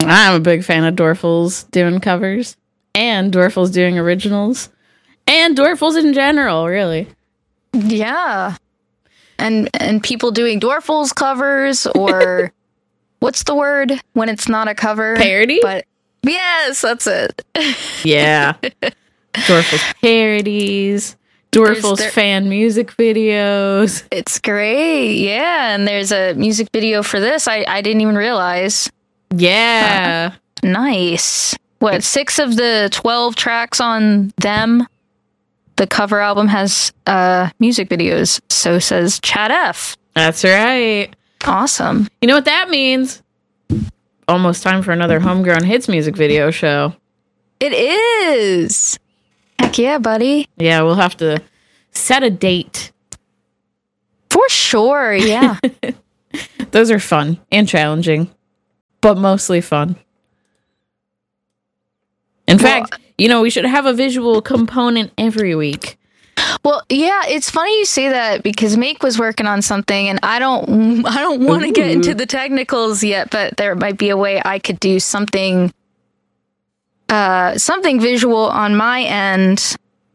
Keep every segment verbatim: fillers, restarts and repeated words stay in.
I'm a big fan of Dwarfles doing covers and Dwarfles doing originals and Dwarfles in general, really. Yeah. And and people doing Dwarfles covers or what's the word when it's not a cover? Parody? But yes, that's it. Yeah. Dwarfles parodies, Dwarfles there, fan music videos. It's great. Yeah. And there's a music video for this. I, I didn't even realize. Yeah. Uh, nice. What, six of the twelve tracks on Them? The cover album has uh, music videos. So says Chad F. That's right. Awesome. You know what that means? Almost time for another Homegrown Hits music video show. It is. Heck yeah, buddy. Yeah, we'll have to set a date. For sure, yeah. Those are fun and challenging, but mostly fun. In well, fact, you know, we should have a visual component every week. Well, yeah, it's funny you say that because Make was working on something, and I don't, I don't want to get into the technicals yet, but there might be a way I could do something, uh, something visual on my end,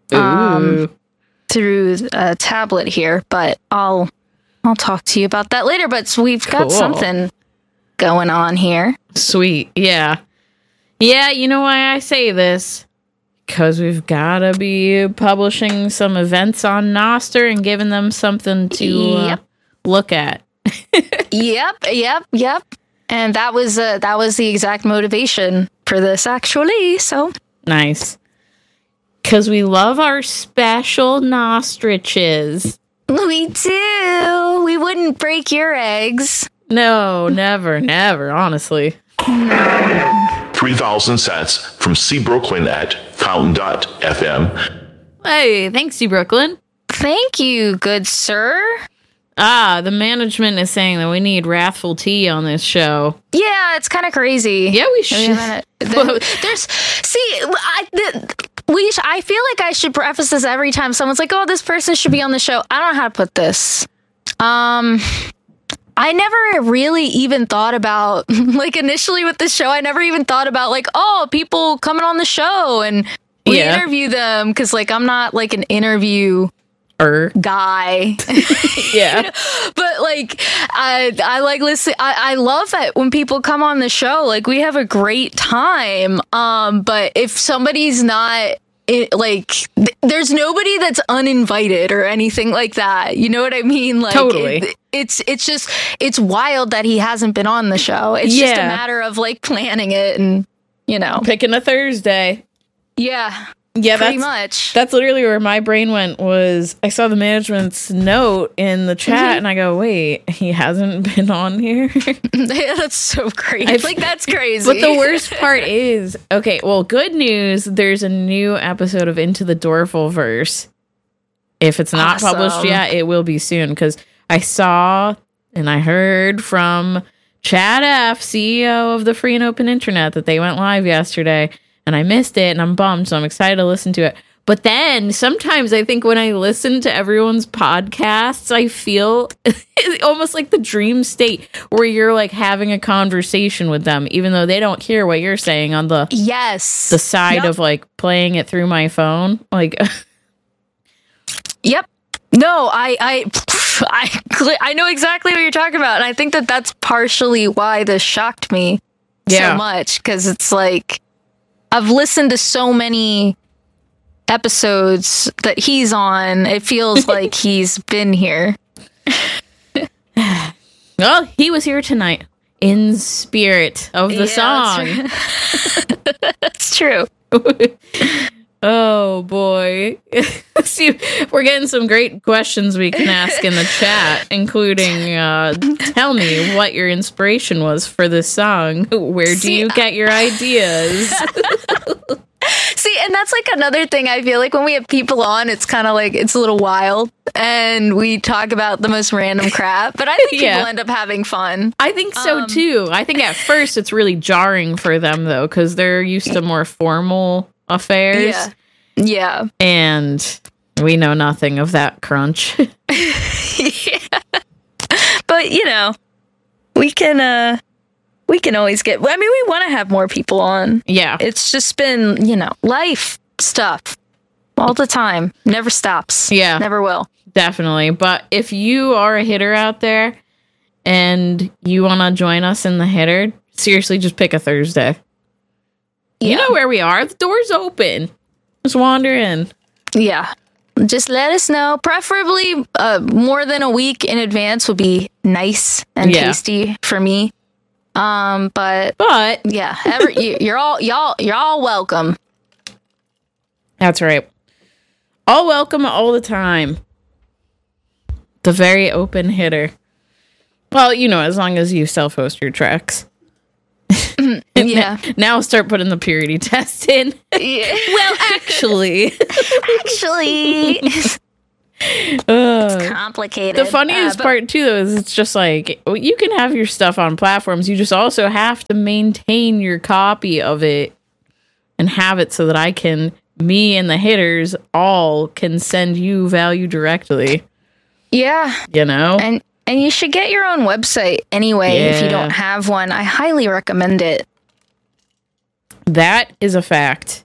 um, through a tablet here. But I'll, I'll talk to you about that later. But we've got cool. something going on here. Sweet, yeah, yeah. You know why I say this? Because we've got to be publishing some events on Nostr and giving them something to yep. uh, look at. Yep, yep, yep. And that was uh, that was the exact motivation for this, actually. So nice. Because we love our special Nostriches. We do. We wouldn't break your eggs. No, never, never, honestly. No. three thousand sats from C. Brooklyn at fountain dot f m. Hey, thanks, C. Brooklyn. Thank you, good sir. Ah, the management is saying that we need Wrathful Tea on this show. Yeah, it's kind of crazy. Yeah, we should. There's, see, I, the, we. Sh- I feel like I should preface this every time someone's like, "Oh, this person should be on the show." I don't know how to put this. Um. I never really even thought about, like, initially with the show, I never even thought about, like, oh, people coming on the show and we yeah. interview them. Because, like, I'm not, like, an interview er. guy. Yeah. You know? But, like, I, I like, listen, I, I love it when people come on the show. Like, we have a great time. Um, but if somebody's not... It, like th- there's nobody that's uninvited or anything like that. You know what I mean? Like totally. It, it's it's just it's wild that he hasn't been on the show. It's yeah. just a matter of like planning it and you know picking a Thursday. Yeah. Yeah, pretty that's, much. That's literally where my brain went. Was I saw the management's note in the chat, mm-hmm. and I go, "Wait, he hasn't been on here." Yeah, that's so crazy. I've, like that's crazy. But the worst part is, okay, well, good news. There's a new episode of Into the Dwarfleverse. If it's not awesome. published yet, it will be soon. Because I saw and I heard from Chad F, C E O of the Free and Open Internet, that they went live yesterday. And I missed it, and I'm bummed, so I'm excited to listen to it. But then, sometimes I think when I listen to everyone's podcasts, I feel almost like the dream state where you're, like, having a conversation with them, even though they don't hear what you're saying on the, yes. the side yep. of, like, playing it through my phone. Like, yep. No, I, I, I, I know exactly what you're talking about, and I think that that's partially why this shocked me yeah. so much, because it's like... I've listened to so many episodes that he's on. It feels like he's been here. Well, he was here tonight in spirit of the yeah, song. That's true. Oh, boy. See, we're getting some great questions we can ask in the chat, including, uh, tell me what your inspiration was for this song. Where do See, you get your ideas? See, and that's like another thing I feel like when we have people on, it's kind of like, it's a little wild, and we talk about the most random crap, but I think yeah. people end up having fun. I think so, um, too. I think at first it's really jarring for them, though, because they're used to more formal affairs. Yeah. Yeah. And we know nothing of that crunch. Yeah. But, you know, we can, uh, we can always get, I mean, we want to have more people on. Yeah. It's just been, you know, life stuff all the time. Never stops. Yeah. Never will. Definitely. But if you are a hitter out there and you want to join us in the hitter, seriously, just pick a Thursday. Yeah. You know where we are. The door's open. Just wander in. Yeah. Just let us know. Preferably uh, more than a week in advance would be nice and Yeah. tasty for me. Um, but But yeah, every, you, you're all y'all you're all welcome. that's right. All welcome all the time. The very open hitter. Well, you know, as long as you self-host your tracks. Yeah. Now start putting the purity test in. Yeah. Well, actually. Actually, Ugh. complicated. The funniest Uh, but- part, too, though, is it's just like, you can have your stuff on platforms. You just also have to maintain your copy of it and have it so that I can, me and the hitters, all can send you value directly. Yeah. You know? And and you should get your own website anyway if you Yeah. don't have one. I highly recommend it. That is a fact.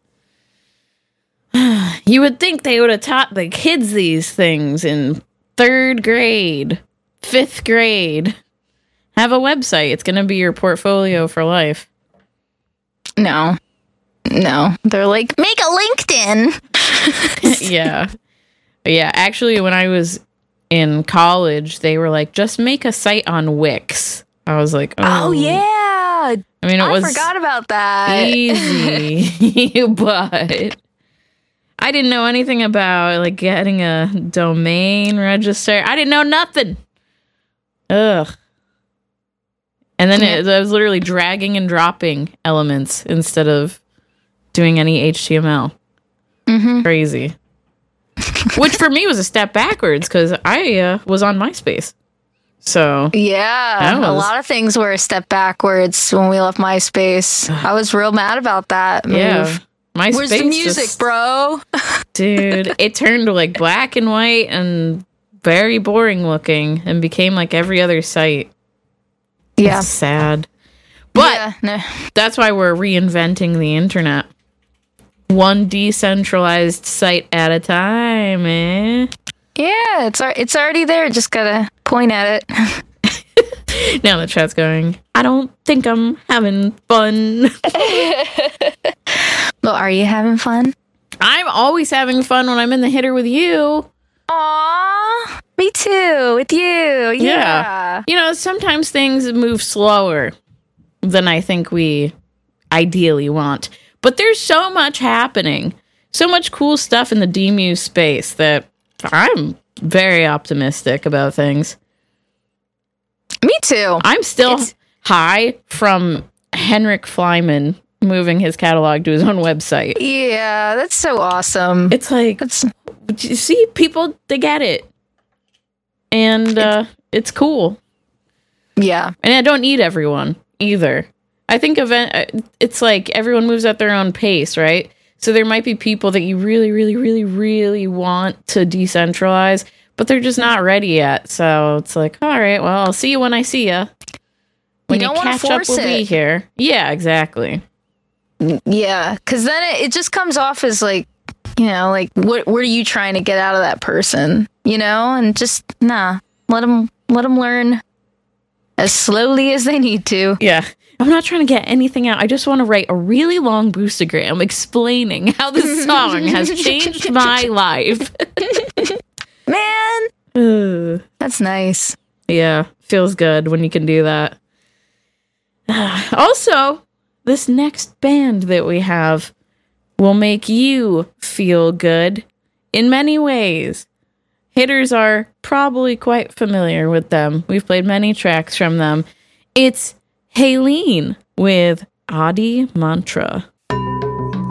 You would think they would have taught the kids these things in third grade, fifth grade. Have a website. It's going to be your portfolio for life. No. No. They're like, make a LinkedIn. Yeah. Yeah. Actually, when I was in college, they were like, just make a site on Wix. I was like, oh, Oh yeah. I mean, it I was forgot about that. easy, but I didn't know anything about like getting a domain register. I didn't know nothing. Ugh. And then it, I was literally dragging and dropping elements instead of doing any H T M L. Mm-hmm. Crazy. Which for me was a step backwards because I uh, was on MySpace. So Yeah, That a was- lot of things were a step backwards when we left MySpace. I was real mad about that move. yeah, MySpace. Where's the music, just- bro? Dude, it turned to like black and white and very boring looking and became like every other site. Yeah. It's sad. But yeah, no. that's why we're reinventing the internet. One decentralized site at a time, eh? Yeah, it's al- it's already there. Just gotta point at it. Now the chat's going, I don't think I'm having fun. Well, are you having fun? I'm always having fun when I'm in the hitter with you. Aw, me too. With you, yeah. Yeah. You know, sometimes things move slower than I think we ideally want. But there's so much happening. So much cool stuff in the D M U space that I'm very optimistic about things. Me too. I'm still It's- high from Henrik Flyman moving his catalog to his own website. Yeah, that's so awesome. It's like, That's you see, people, they get it. And uh, it's cool. yeah. And I don't need everyone either. I think event uh, it's like everyone moves at their own pace, right? So there might be people that you really, really, really, really want to decentralize, but they're just not ready yet. So it's like, all right, well, I'll see you when I see you. When you, don't wanna catch up, force we'll be it. here. Yeah, exactly. Yeah, because then it, it just comes off as like, you know, like what what are you trying to get out of that person, you know? And just nah, let them let them learn as slowly as they need to. Yeah. I'm not trying to get anything out. I just want to write a really long boostagram explaining how this song has changed my life. Man, Ugh. that's nice. Yeah, feels good when you can do that. Also, this next band that we have will make you feel good in many ways. Hitters are probably quite familiar with them. We've played many tracks from them. It's Haleen with Adi Mantra.